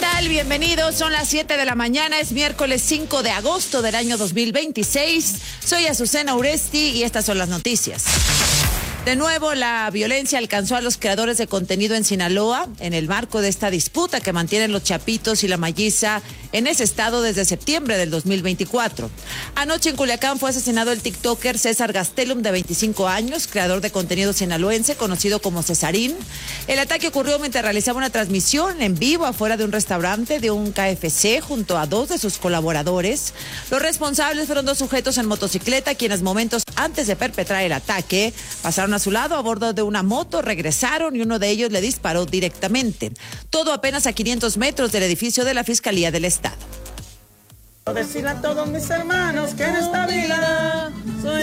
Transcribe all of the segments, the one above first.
tal? Bienvenidos, son las 7 de la mañana, es miércoles 5 de agosto del año 2026. Soy Azucena Uresti y estas son las noticias. De nuevo, la violencia alcanzó a los creadores de contenido en Sinaloa en el marco de esta disputa que mantienen los Chapitos y la Malliza en ese estado desde septiembre del 2024. Anoche en Culiacán fue asesinado el tiktoker César Gastelum, de 25 años, creador de contenido sinaloense, conocido como Cesarín. El ataque ocurrió mientras realizaba una transmisión en vivo afuera de un restaurante de un KFC junto a dos de sus colaboradores. Los responsables fueron dos sujetos en motocicleta, quienes momentos antes de perpetrar el ataque pasaron a su lado a bordo de una moto, regresaron y uno de ellos le disparó directamente. Todo apenas a 500 metros del edificio de la Fiscalía del Estado. Decirle a todos mis hermanos que en esta vida soy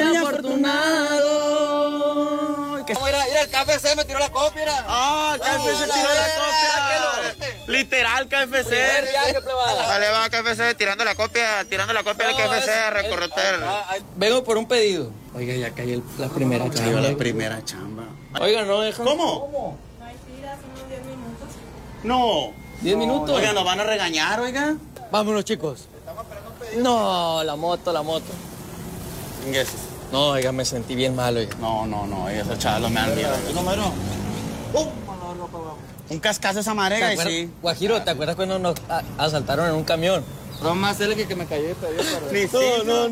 afortunado. Mira, el KFC me tiró la copia. Mira. Ah, KFC tiró la copia. Literal, KFC. Dale, va KFC tirando la copia del KFC a recorrer. Vengo por un pedido. Oiga, ya cayó la primera chamba. Cayó la primera chamba. Oiga, no dejan. ¿Cómo? No hay tira, son unos 10 minutos. No. 10 minutos. Oiga, nos van a regañar, oiga. Vámonos, chicos. No, la moto. No, oiga, me sentí bien mal, oiga. No, esos chavos me han miedo. ¿Qué número? Un cascazo esa marega y sí. Guajiro, ¿te acuerdas cuando nos asaltaron en un camión? No más él que me cayó de pedido. No.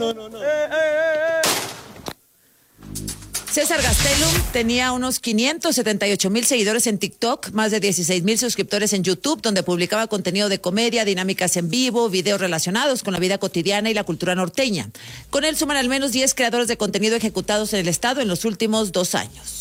César Gastelum tenía unos 578,000 seguidores en TikTok, más de 16,000 suscriptores en YouTube, donde publicaba contenido de comedia, dinámicas en vivo, videos relacionados con la vida cotidiana y la cultura norteña. Con él suman al menos 10 creadores de contenido ejecutados en el estado en los últimos 2 años.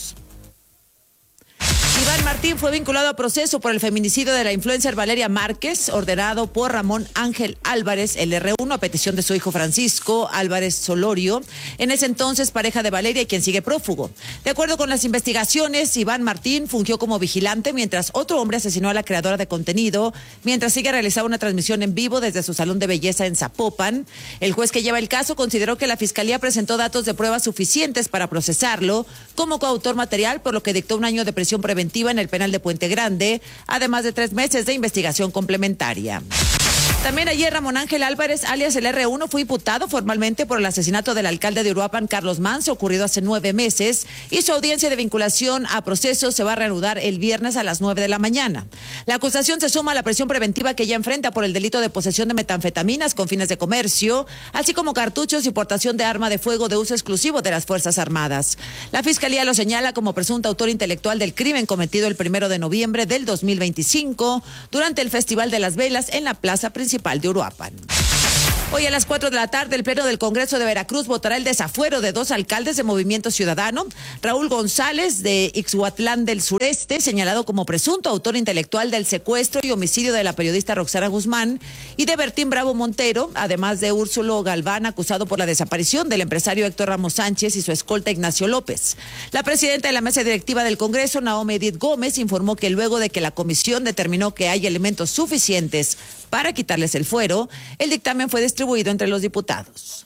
Iván Martín fue vinculado a proceso por el feminicidio de la influencer Valeria Márquez, ordenado por Ramón Ángel Álvarez, el R1, a petición de su hijo Francisco Álvarez Solorio, en ese entonces pareja de Valeria y quien sigue prófugo. De acuerdo con las investigaciones, Iván Martín fungió como vigilante mientras otro hombre asesinó a la creadora de contenido, mientras ella realizaba una transmisión en vivo desde su salón de belleza en Zapopan. El juez que lleva el caso consideró que la Fiscalía presentó datos de prueba suficientes para procesarlo como coautor material, por lo que dictó 1 año de prisión preventiva en el penal de Puente Grande, además de 3 meses de investigación complementaria. También ayer Ramón Ángel Álvarez, alias el R1, fue imputado formalmente por el asesinato del alcalde de Uruapan, Carlos Manso, ocurrido hace 9 meses, y su audiencia de vinculación a proceso se va a reanudar el viernes a las 9 de la mañana. La acusación se suma a la prisión preventiva que ya enfrenta por el delito de posesión de metanfetaminas con fines de comercio, así como cartuchos y portación de arma de fuego de uso exclusivo de las Fuerzas Armadas. La Fiscalía lo señala como presunto autor intelectual del crimen cometido el 1 de noviembre del 2025 durante el Festival de las Velas en la plaza principal de Uruapan. Hoy a las 4 de la tarde, el Pleno del Congreso de Veracruz votará el desafuero de 2 alcaldes de Movimiento Ciudadano: Raúl González, de Ixhuatlán del Sureste, señalado como presunto autor intelectual del secuestro y homicidio de la periodista Roxana Guzmán, y de Bertín Bravo Montero, además de Úrsulo Galván, acusado por la desaparición del empresario Héctor Ramos Sánchez y su escolta Ignacio López. La presidenta de la mesa directiva del Congreso, Naomi Edith Gómez, informó que luego de que la comisión determinó que hay elementos suficientes para quitarles el fuero, el dictamen fue distribuido entre los diputados.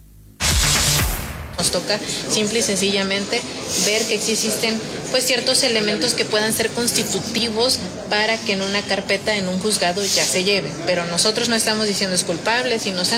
Nos toca simple y sencillamente ver que existen ciertos elementos que puedan ser constitutivos para que en una carpeta, en un juzgado, ya se lleve. Pero nosotros no estamos diciendo es culpable, inocente.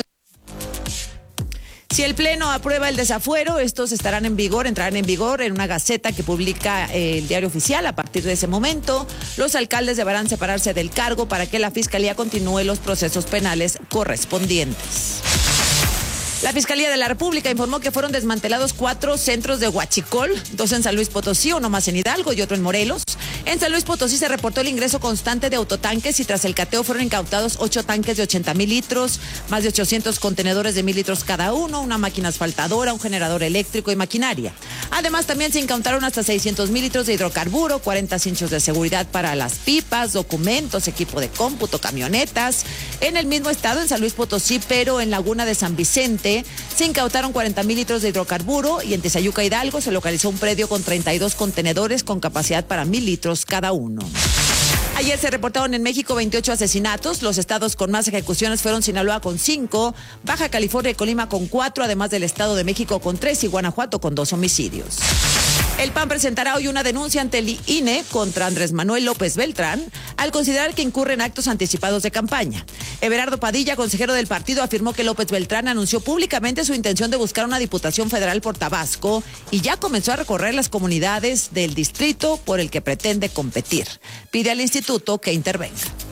Si el Pleno aprueba el desafuero, estos entrarán en vigor en una gaceta que publica el Diario Oficial. A partir de ese momento, los alcaldes deberán separarse del cargo para que la Fiscalía continúe los procesos penales correspondientes. La Fiscalía de la República informó que fueron desmantelados 4 centros de huachicol, 2 en San Luis Potosí, uno más en Hidalgo y otro en Morelos. En San Luis Potosí se reportó el ingreso constante de autotanques y tras el cateo fueron incautados 8 tanques de 80,000 litros, más de 800 contenedores de 1,000 litros cada uno, una máquina asfaltadora, un generador eléctrico y maquinaria. Además, también se incautaron hasta 600,000 litros de hidrocarburo, 40 cinchos de seguridad para las pipas, documentos, equipo de cómputo, camionetas. En el mismo estado, en San Luis Potosí, pero en Laguna de San Vicente, se incautaron 40,000 litros de hidrocarburo y en Tizayuca, Hidalgo, se localizó un predio con 32 contenedores con capacidad para 1,000 litros cada uno. Ayer se reportaron en México 28 asesinatos. Los estados con más ejecuciones fueron Sinaloa con 5, Baja California y Colima con 4, además del Estado de México con 3 y Guanajuato con 2 homicidios. El PAN presentará hoy una denuncia ante el INE contra Andrés Manuel López Beltrán al considerar que incurre en actos anticipados de campaña. Everardo Padilla, consejero del partido, afirmó que López Beltrán anunció públicamente su intención de buscar una diputación federal por Tabasco y ya comenzó a recorrer las comunidades del distrito por el que pretende competir. Pide al instituto que intervenga.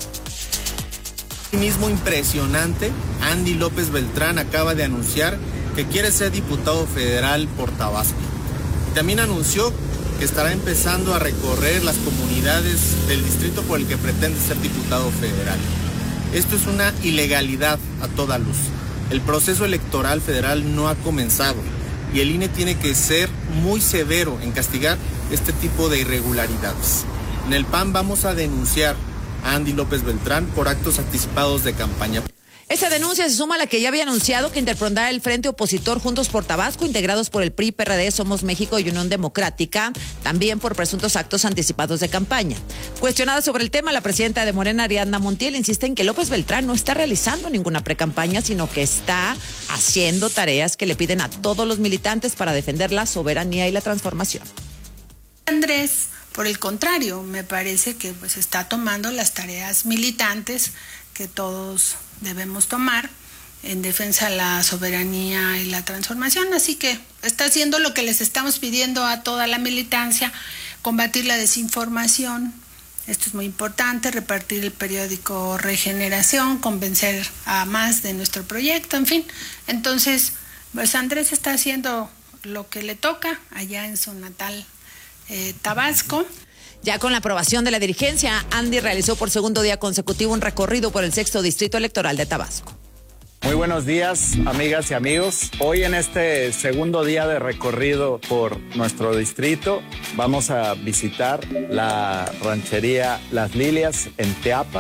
Mismo impresionante, Andy López Beltrán acaba de anunciar que quiere ser diputado federal por Tabasco. También anunció que estará empezando a recorrer las comunidades del distrito por el que pretende ser diputado federal. Esto es una ilegalidad a toda luz. El proceso electoral federal no ha comenzado y el INE tiene que ser muy severo en castigar este tipo de irregularidades. En el PAN vamos a denunciar a Andy López Beltrán por actos anticipados de campaña. Esta denuncia se suma a la que ya había anunciado que interpondrá el frente opositor Juntos por Tabasco, integrados por el PRI, PRD, Somos México y Unión Democrática, también por presuntos actos anticipados de campaña. Cuestionada sobre el tema, la presidenta de Morena, Ariadna Montiel, insiste en que López Beltrán no está realizando ninguna precampaña, sino que está haciendo tareas que le piden a todos los militantes para defender la soberanía y la transformación. Andrés, por el contrario, me parece que pues está tomando las tareas militantes que todos debemos tomar en defensa de la soberanía y la transformación, así que está haciendo lo que les estamos pidiendo a toda la militancia, combatir la desinformación, esto es muy importante, repartir el periódico Regeneración, convencer a más de nuestro proyecto, en fin, entonces pues Andrés está haciendo lo que le toca allá en su natal Tabasco. Ya con la aprobación de la dirigencia, Andy realizó por segundo día consecutivo un recorrido por el 6º Distrito Electoral de Tabasco. Muy buenos días, amigas y amigos. Hoy en este segundo día de recorrido por nuestro distrito, vamos a visitar la ranchería Las Lilias en Teapa,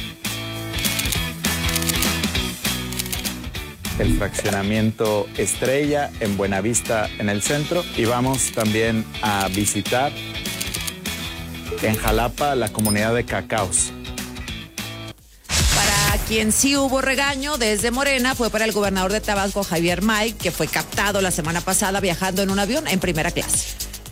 el fraccionamiento Estrella en Buenavista en el centro, y vamos también a visitar en Jalapa la comunidad de Cacaos. Para quien sí hubo regaño desde Morena fue para el gobernador de Tabasco, Javier May, que fue captado la semana pasada viajando en un avión en primera clase.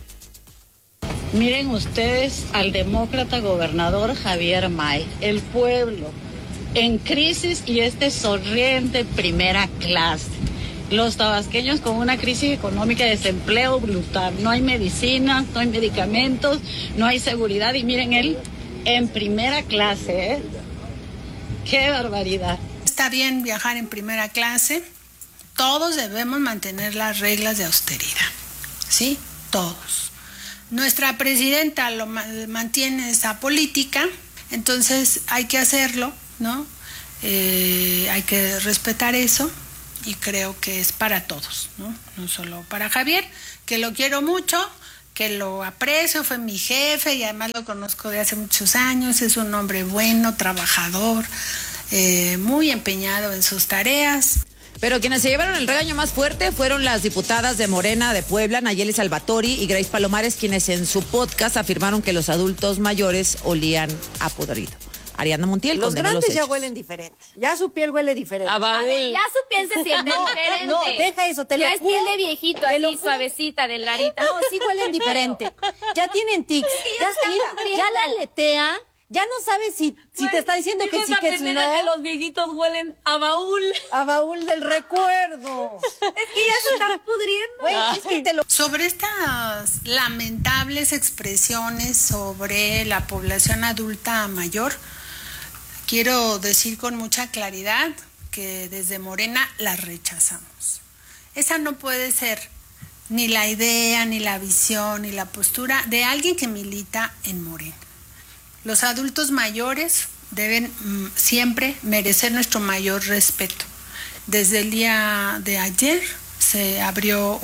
Miren ustedes al demócrata gobernador Javier May, el pueblo en crisis y sonriente primera clase. Los tabasqueños con una crisis económica, desempleo brutal, no hay medicinas, no hay medicamentos, no hay seguridad y miren él en primera clase, ¿eh? ¡Qué barbaridad! Está bien viajar en primera clase, todos debemos mantener las reglas de austeridad, ¿sí? Todos. Nuestra presidenta mantiene esa política, entonces hay que hacerlo, ¿no? Hay que respetar eso. Y creo que es para todos, ¿no? No solo para Javier, que lo quiero mucho, que lo aprecio, fue mi jefe y además lo conozco de hace muchos años, es un hombre bueno, trabajador, muy empeñado en sus tareas. Pero quienes se llevaron el regaño más fuerte fueron las diputadas de Morena de Puebla, Nayeli Salvatori y Grace Palomares, quienes en su podcast afirmaron que los adultos mayores olían a podrido. Ariadna Montiel. Los grandes ya huelen diferente. Ya su piel huele diferente. A ver, ya su piel se siente diferente. No, deja eso, te lo ya juro. Ya es piel de viejito, así suavecita, delgadita. No, sí huelen diferente. Ya tienen tics. Ya la aletea. Ya no sabes si te está diciendo que sí, que no. Que los viejitos huelen a baúl. A baúl del recuerdo. Es que ya se están pudriendo. Güey, es que Sobre estas lamentables expresiones sobre la población adulta mayor, quiero decir con mucha claridad que desde Morena la rechazamos. Esa no puede ser ni la idea, ni la visión, ni la postura de alguien que milita en Morena. Los adultos mayores deben siempre merecer nuestro mayor respeto. Desde el día de ayer se abrió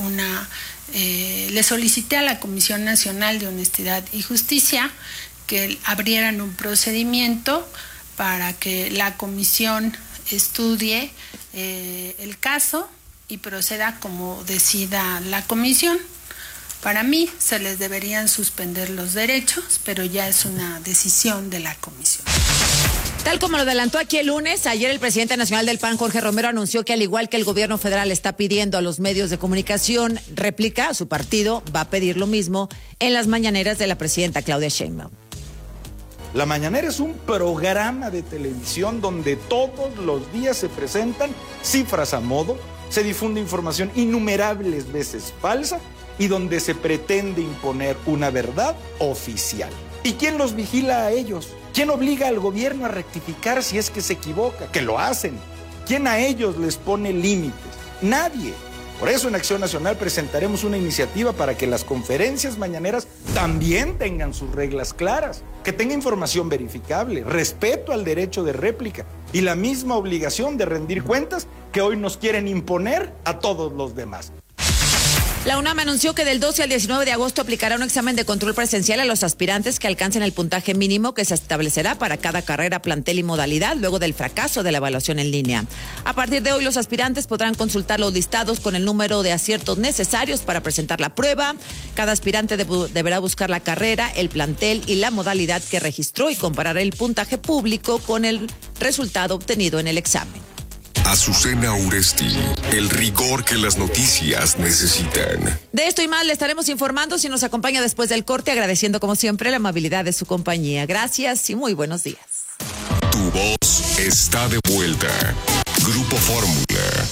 le solicité a la Comisión Nacional de Honestidad y Justicia que abrieran un procedimiento para que la comisión estudie el caso y proceda como decida la comisión. Para mí se les deberían suspender los derechos, pero ya es una decisión de la comisión. Tal como lo adelantó aquí el lunes, ayer el presidente nacional del PAN, Jorge Romero, anunció que al igual que el gobierno federal está pidiendo a los medios de comunicación réplica, su partido va a pedir lo mismo en las mañaneras de la presidenta Claudia Sheinbaum. La Mañanera es un programa de televisión donde todos los días se presentan cifras a modo, se difunde información innumerables veces falsa y donde se pretende imponer una verdad oficial. ¿Y quién los vigila a ellos? ¿Quién obliga al gobierno a rectificar si es que se equivoca? Que lo hacen. ¿Quién a ellos les pone límites? Nadie. Por eso en Acción Nacional presentaremos una iniciativa para que las conferencias mañaneras también tengan sus reglas claras, que tenga información verificable, respeto al derecho de réplica y la misma obligación de rendir cuentas que hoy nos quieren imponer a todos los demás. La UNAM anunció que del 12 al 19 de agosto aplicará un examen de control presencial a los aspirantes que alcancen el puntaje mínimo que se establecerá para cada carrera, plantel y modalidad luego del fracaso de la evaluación en línea. A partir de hoy, los aspirantes podrán consultar los listados con el número de aciertos necesarios para presentar la prueba. Cada aspirante deberá buscar la carrera, el plantel y la modalidad que registró y comparar el puntaje público con el resultado obtenido en el examen. Azucena Uresti, el rigor que las noticias necesitan. De esto y más le estaremos informando si nos acompaña después del corte, agradeciendo como siempre la amabilidad de su compañía. Gracias y muy buenos días. Tu voz está de vuelta. Grupo Fórmula.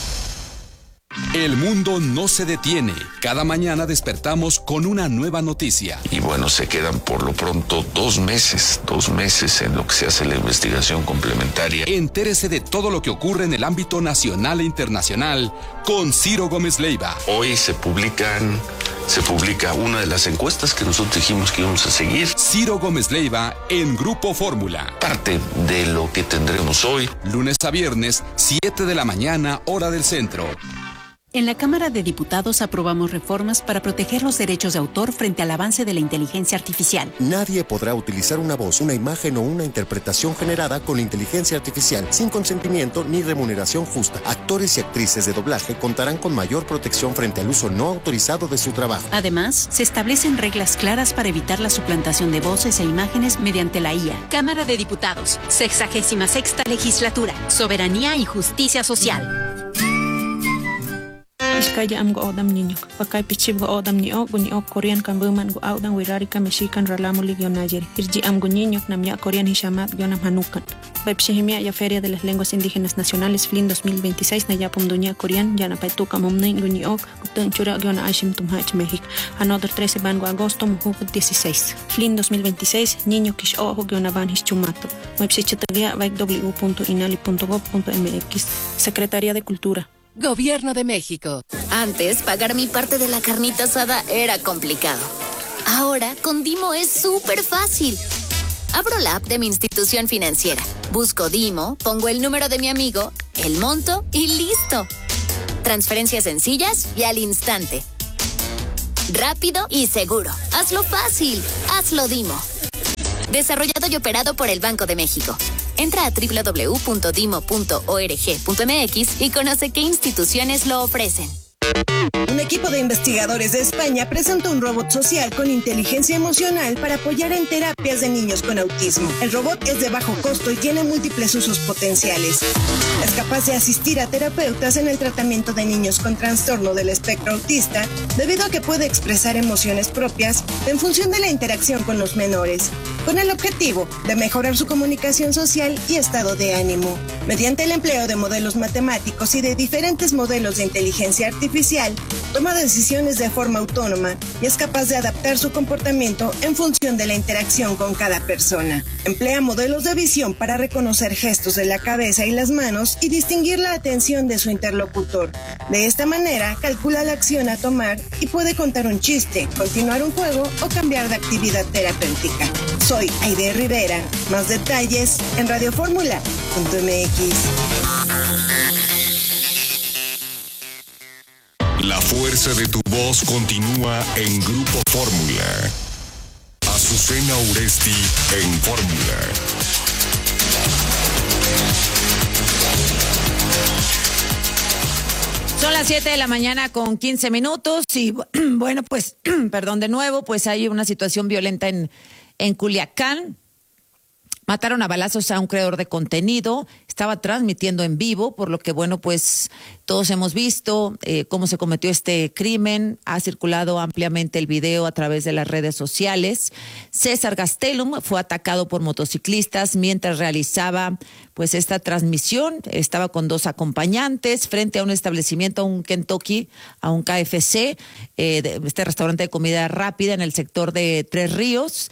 El mundo no se detiene. Cada mañana despertamos con una nueva noticia. Y bueno, se quedan por lo pronto 2 meses en lo que se hace la investigación complementaria. Entérese de todo lo que ocurre en el ámbito nacional e internacional con Ciro Gómez Leiva. Hoy se publica una de las encuestas que nosotros dijimos que íbamos a seguir. Ciro Gómez Leiva en Grupo Fórmula. Parte de lo que tendremos hoy. Lunes a viernes, 7 de la mañana, hora del centro. En la Cámara de Diputados aprobamos reformas para proteger los derechos de autor frente al avance de la inteligencia artificial. Nadie podrá utilizar una voz, una imagen o una interpretación generada con inteligencia artificial sin consentimiento ni remuneración justa. Actores y actrices de doblaje contarán con mayor protección frente al uso no autorizado de su trabajo. Además, se establecen reglas claras para evitar la suplantación de voces e imágenes mediante la IA. Cámara de Diputados, 66ª Legislatura, Soberanía y Justicia Social. Iskaya am go odam niño, pakay pichib go odam niyo, gunyo Korean kan buman go audang wirari ka Mexican ralamuli gyonayer. Irji am go niño namya Korean hishamat gyonam hanukan. Baipshihimia ya Feria de las Lenguas Indígenas Nacionales FLIN 2026 na yapum dunya Korean yana paituka mumnay gunyo kutun chura gyona ashim tumhach México. Another 13 ban go agosto muhu 16. FLIN 2026 niño kish ojo gyona ban hischumato. Baipshichitagia baik w.inali.gov.mx. Secretaría de Cultura. Gobierno de México. Antes, pagar mi parte de la carnita asada era complicado. Ahora, con Dimo es súper fácil. Abro la app de mi institución financiera, busco Dimo, pongo el número de mi amigo, el monto y listo. Transferencias sencillas y al instante. Rápido y seguro. Hazlo fácil. Hazlo Dimo. Desarrollado y operado por el Banco de México. Entra a www.dimo.org.mx y conoce qué instituciones lo ofrecen. Un equipo de investigadores de España presentó un robot social con inteligencia emocional para apoyar en terapias de niños con autismo. El robot es de bajo costo y tiene múltiples usos potenciales. Es capaz de asistir a terapeutas en el tratamiento de niños con trastorno del espectro autista, debido a que puede expresar emociones propias en función de la interacción con los menores, con el objetivo de mejorar su comunicación social y estado de ánimo. Mediante el empleo de modelos matemáticos y de diferentes modelos de inteligencia artificial, toma decisiones de forma autónoma y es capaz de adaptar su comportamiento en función de la interacción con cada persona. Emplea modelos de visión para reconocer gestos de la cabeza y las manos y distinguir la atención de su interlocutor. De esta manera, calcula la acción a tomar y puede contar un chiste, continuar un juego o cambiar de actividad terapéutica. Soy Aide Rivera. Más detalles en radioformula.mx. La fuerza de tu voz continúa en Grupo Fórmula. Azucena Uresti en Fórmula. Son las 7 de la mañana con 15 minutos y bueno, pues, perdón de nuevo, pues hay una situación violenta en Culiacán. Mataron a balazos a un creador de contenido, estaba transmitiendo en vivo, por lo que, bueno, pues todos hemos visto cómo se cometió este crimen. Ha circulado ampliamente el video a través de las redes sociales. César Gastelum fue atacado por motociclistas mientras realizaba pues esta transmisión. Estaba con 2 acompañantes frente a un establecimiento, a un Kentucky, a un KFC, este restaurante de comida rápida en el sector de Tres Ríos.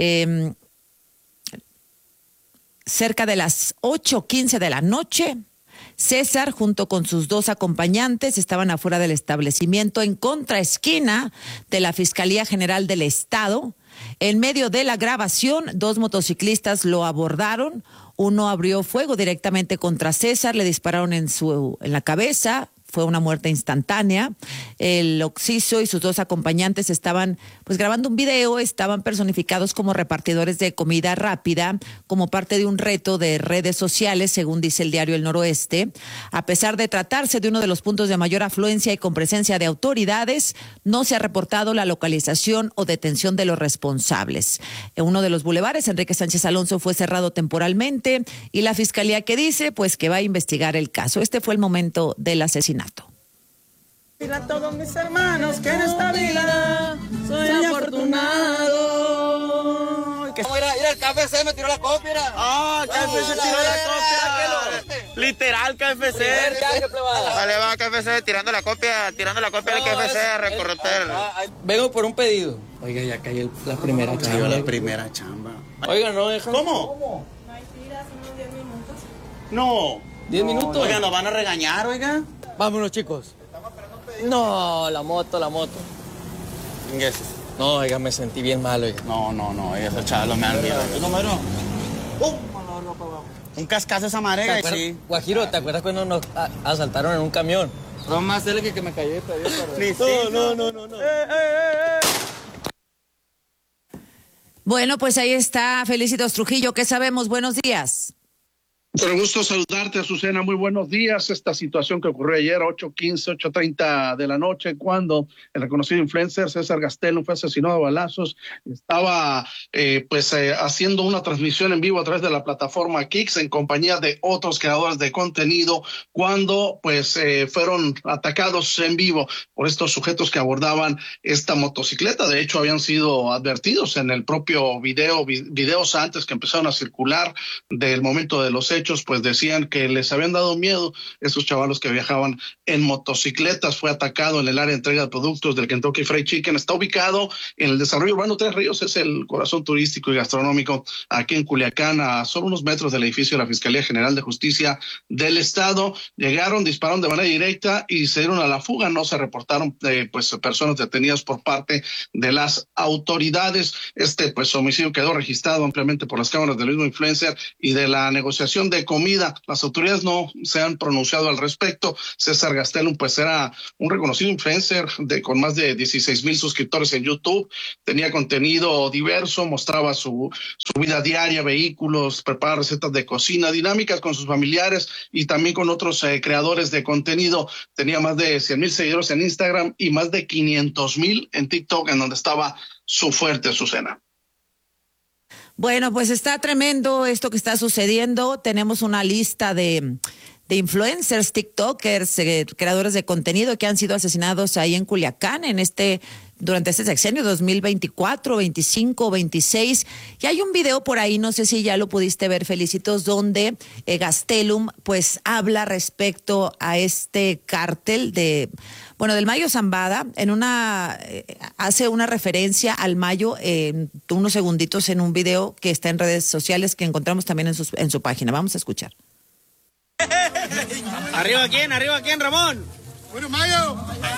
Cerca de las 8:15 de la noche, César, junto con sus 2 acompañantes, estaban afuera del establecimiento en contraesquina de la Fiscalía General del Estado. En medio de la grabación, 2 motociclistas lo abordaron. Uno abrió fuego directamente contra César, le dispararon en la cabeza. Fue una muerte instantánea. El occiso y sus 2 acompañantes estaban pues grabando un video, estaban personificados como repartidores de comida rápida, como parte de un reto de redes sociales, según dice el diario El Noroeste. A pesar de tratarse de uno de los puntos de mayor afluencia y con presencia de autoridades, no se ha reportado la localización o detención de los responsables. En uno de los bulevares, Enrique Sánchez Alonso, fue cerrado temporalmente y la fiscalía que dice pues que va a investigar el caso. Este fue el momento del asesinato. A todos mis hermanos que en esta vida soy afortunado. Mira, el KFC me tiró la copia. Ah, KFC tiró la copia. Literal, KFC. Vale, va KFC tirando la copia del KFC a recorrer. Vengo por un pedido. Oiga, ya cayó la primera chamba. La primera chamba. Oiga, no dejan. ¿Cómo? No hay tiras en unos 10 minutos. No. 10 minutos. Oiga, nos van a regañar, oiga. Vámonos, chicos. No, la moto. No, oiga, me sentí bien mal, oiga. No, esos chavos me han miedo. ¿Tu número? Un cascazo esa marega y sí. Guajiro, ¿te acuerdas cuando nos asaltaron en un camión? No más dele que me cayó. No. Bueno, pues ahí está Felicitos Trujillo. ¿Qué sabemos? Buenos días. Con el gusto saludarte, Azucena. Muy buenos días. Esta situación que ocurrió ayer, 8:15, 8:30 de la noche, cuando el reconocido influencer César Gastelum fue asesinado a balazos. Estaba haciendo una transmisión en vivo a través de la plataforma Kicks en compañía de otros creadores de contenido, cuando fueron atacados en vivo por estos sujetos que abordaban esta motocicleta. De hecho, habían sido advertidos en el propio videos antes que empezaron a circular del momento de los hechos, pues decían que les habían dado miedo esos chavalos que viajaban en motocicletas. Fue atacado en el área de entrega de productos del Kentucky Fried Chicken. Está ubicado en el desarrollo urbano Tres Ríos, es el corazón turístico y gastronómico aquí en Culiacán, a solo unos metros del edificio de la Fiscalía General de Justicia del Estado. Llegaron, dispararon de manera directa y se dieron a la fuga. No se reportaron personas detenidas por parte de las autoridades. Este homicidio quedó registrado ampliamente por las cámaras del mismo influencer y de la negociación de comida. Las autoridades no se han pronunciado al respecto. César Gastelum era un reconocido influencer con más de 16,000 suscriptores en YouTube. Tenía contenido diverso, mostraba su vida diaria, vehículos, preparaba recetas de cocina, dinámicas con sus familiares y también con otros creadores de contenido. Tenía más de 100,000 seguidores en Instagram y más de 500,000 en TikTok, en donde estaba su fuerte, Azucena. Bueno, pues está tremendo esto que está sucediendo. Tenemos una lista de influencers, tiktokers, creadores de contenido que han sido asesinados ahí en Culiacán durante este sexenio 2024, 25, 26. Y hay un video por ahí, no sé si ya lo pudiste ver, Felicitos, donde Gastelum habla respecto a este cártel del Mayo Zambada. Hace una referencia al Mayo unos segunditos en un video que está en redes sociales que encontramos también en su página. Vamos a escuchar. ¿Arriba quién, Ramón? Bueno, Mayo.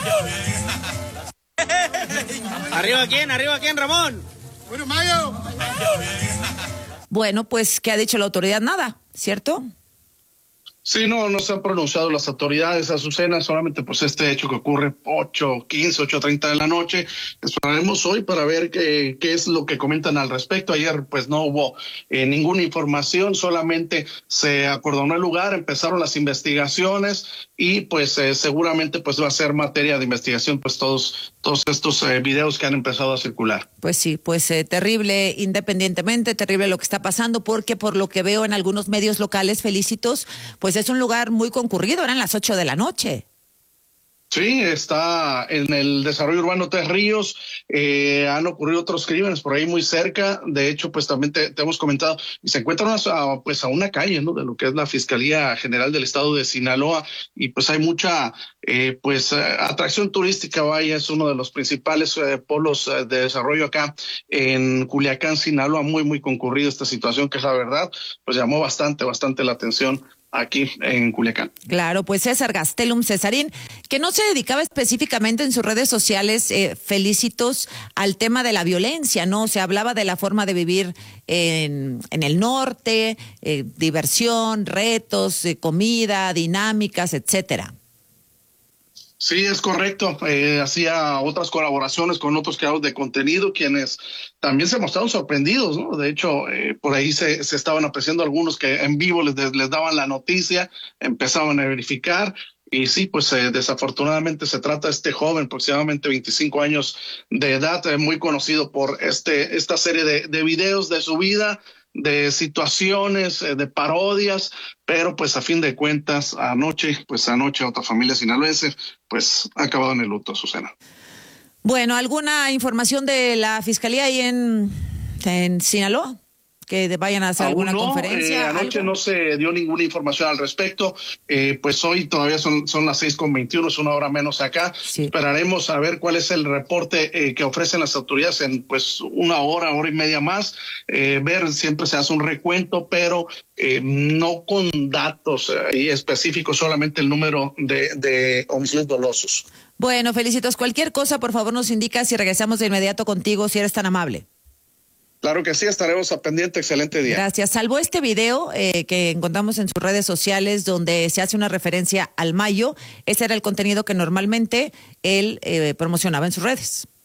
¿Arriba quién, Ramón? Bueno, Mayo. Bueno, pues, ¿qué ha dicho la autoridad? Nada, ¿cierto? Sí, no se han pronunciado las autoridades, Azucena, solamente pues este hecho que ocurre 8:30 de la noche. Esperaremos hoy para ver qué es lo que comentan al respecto. Ayer pues no hubo ninguna información, solamente se acordonó el lugar, empezaron las investigaciones y pues seguramente pues va a ser materia de investigación pues todos estos videos que han empezado a circular. Pues sí, pues terrible, independientemente, terrible lo que está pasando, porque por lo que veo en algunos medios locales, Felicitos, pues es un lugar muy concurrido, eran las 8 de la noche. Sí, está en el desarrollo urbano Tres Ríos, han ocurrido otros crímenes por ahí muy cerca, de hecho pues también te hemos comentado, y se encuentran a una calle, ¿no?, de lo que es la Fiscalía General del Estado de Sinaloa, y pues hay mucha atracción turística, vaya, es uno de los principales polos de desarrollo acá en Culiacán, Sinaloa, muy concurrido esta situación, que es la verdad, pues llamó bastante la atención aquí en Culiacán. Claro, pues César Gastelum Cesarín, que no se dedicaba específicamente en sus redes sociales, Felicitos, al tema de la violencia, ¿no? Se hablaba de la forma de vivir en el norte, diversión, retos, comida, dinámicas, etcétera. Sí, es correcto. Hacía otras colaboraciones con otros creadores de contenido, quienes también se mostraron sorprendidos, ¿no? De hecho, por ahí se estaban apreciando algunos que en vivo les daban la noticia, empezaban a verificar. Y sí, pues desafortunadamente se trata de este joven, aproximadamente 25 años de edad, muy conocido por esta serie de videos de su vida, de situaciones, de parodias, pero pues a fin de cuentas anoche otra familia sinaloense pues ha acabado en el luto, Azucena. Bueno, ¿alguna información de la Fiscalía ahí en Sinaloa? Que vayan a hacer alguna conferencia. Anoche no se dio ninguna información al respecto. Pues hoy todavía son las 6:21, es una hora menos acá. Sí. Esperaremos a ver cuál es el reporte que ofrecen las autoridades en pues una hora y media más. Ver, siempre se hace un recuento, pero no con datos específicos, solamente el número de homicidios dolosos. Bueno, Felicitos, cualquier cosa, por favor, nos indicas y regresamos de inmediato contigo, si eres tan amable. Claro que sí, estaremos a pendiente. Excelente día. Gracias. Salvo este video que encontramos en sus redes sociales donde se hace una referencia al Mayo, ese era el contenido que normalmente él promocionaba en sus redes.